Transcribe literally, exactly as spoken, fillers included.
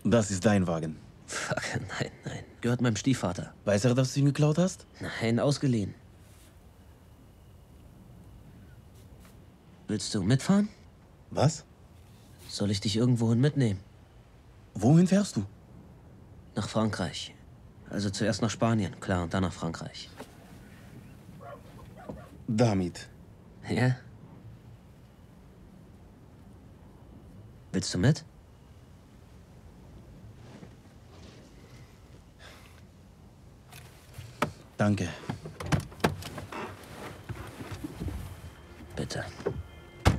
Das ist dein Wagen. Fuck, nein, nein. Gehört meinem Stiefvater. Weiß er, dass du ihn geklaut hast? Nein, ausgeliehen. Willst du mitfahren? Was? Soll ich dich irgendwohin mitnehmen? Wohin fährst du? Nach Frankreich. Also zuerst nach Spanien, klar, und dann nach Frankreich. Damit. Ja? Willst du mit? Danke. Bitte.